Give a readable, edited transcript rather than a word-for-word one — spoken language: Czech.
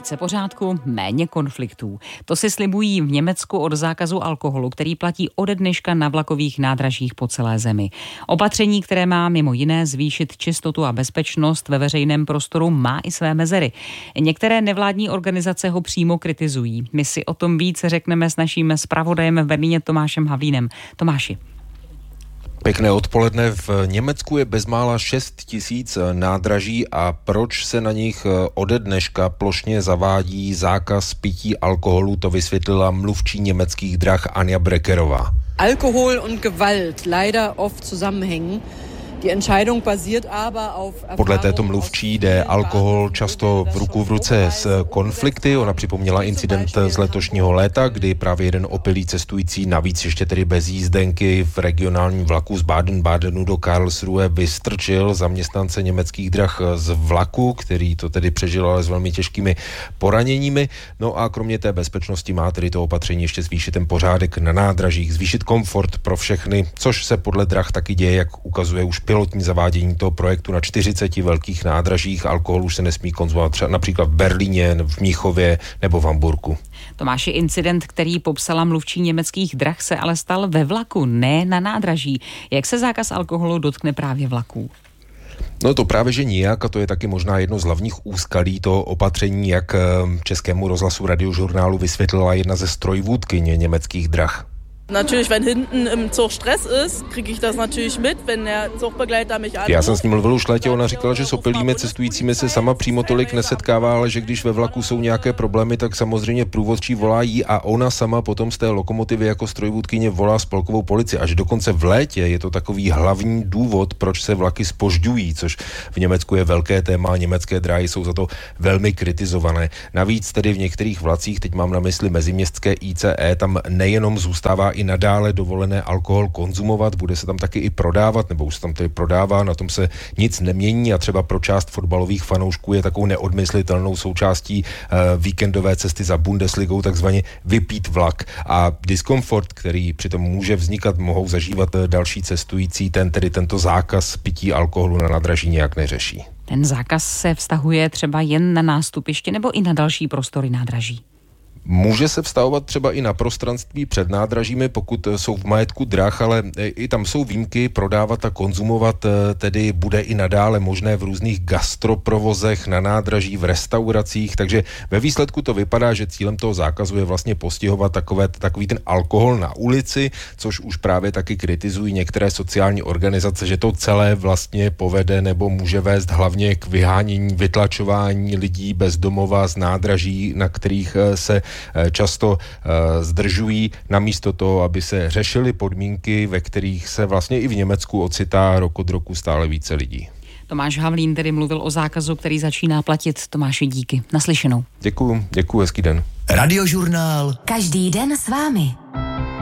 Více pořádku, méně konfliktů. To si slibují v Německu od zákazu alkoholu, který platí ode dneška na vlakových nádražích po celé zemi. Opatření, které má mimo jiné zvýšit čistotu a bezpečnost ve veřejném prostoru, má i své mezery. Některé nevládní organizace ho přímo kritizují. My si o tom víc řekneme s naším zpravodajem v Berlíně Tomášem Havlínem. Tomáši. Pěkné odpoledne. V Německu je bezmála 6 000 nádraží a proč se na nich ode dneška plošně zavádí zákaz pití alkoholu, to vysvětlila mluvčí německých drah Anja Breckerová. Alkohol und Gewalt leider oft zusammenhängen. Podle této mluvčí jde alkohol často v ruku v ruce s konflikty. Ona připomněla incident z letošního léta, kdy právě jeden opilý cestující, navíc ještě tedy bez jízdenky, v regionálním vlaku z Baden-Badenu do Karlsruhe vystrčil zaměstnance německých drah z vlaku, který to tedy přežil, ale s velmi těžkými poraněními. No a kromě té bezpečnosti má tedy to opatření ještě zvýšit ten pořádek na nádražích, zvýšit komfort pro všechny, což se podle drah taky děje, jak ukazuje už pilotní zavádění toho projektu na 40 velkých nádražích. Alkohol už se nesmí konzumovat třeba například v Berlíně, v Mnichově nebo v Hamburku. Tomáši, incident, který popsala mluvčí německých drah, se ale stal ve vlaku, ne na nádraží. Jak se zákaz alkoholu dotkne právě vlaků? No to právě, že nijak, a to je taky možná jedno z hlavních úskalí toho opatření, jak Českému rozhlasu Radiožurnálu vysvětlila jedna ze strojvůdkyně německých drah. Natürlich, wenn hinten im Zug Stress ist, kriege ich das natürlich mit, wenn der Zugbegleiter mich anruft. Já jsem s ním mluvil už v létě, ona říkala, že s opilými cestujícími se sama přímo tolik nesetkává, ale že když ve vlaku jsou nějaké problémy, tak samozřejmě průvodčí volá jí a ona sama potom z té lokomotivy jako strojvůdkyně volá spolkovou policii. Až dokonce v létě je to takový hlavní důvod, proč se vlaky zpožďují, což v Německu je velké téma, německé dráhy jsou za to velmi kritizované. Navíc tedy v některých vlacích, teď mám na mysli meziměstské ICE, tam nejenom zůstává i nadále dovolené alkohol konzumovat, bude se tam taky i prodávat, nebo už se tam tedy prodává, na tom se nic nemění a třeba pro část fotbalových fanoušků je takovou neodmyslitelnou součástí víkendové cesty za Bundesligou takzvaně vypít vlak. A diskomfort, který přitom může vznikat, mohou zažívat další cestující, tento zákaz pití alkoholu na nádraží nějak neřeší. Ten zákaz se vztahuje třeba jen na nástupiště nebo i na další prostory nádraží? Může se vztahovat třeba i na prostranství před nádražími, pokud jsou v majetku drah, ale i tam jsou výjimky, prodávat a konzumovat tedy bude i nadále možné v různých gastroprovozech, na nádraží, v restauracích, takže ve výsledku to vypadá, že cílem toho zákazu je vlastně postihovat takový ten alkohol na ulici, což už právě taky kritizují některé sociální organizace, že to celé vlastně povede nebo může vést hlavně k vyhánění, vytlačování lidí bez domova z nádraží, na kterých se často zdržují, namísto toho, aby se řešily podmínky, ve kterých se vlastně i v Německu ocitá rok od roku stále více lidí. Tomáš Havlín tedy mluvil o zákazu, který začíná platit. Tomáši, díky. Naslyšenou. Děkuju, hezký den. Radiožurnál. Každý den s vámi.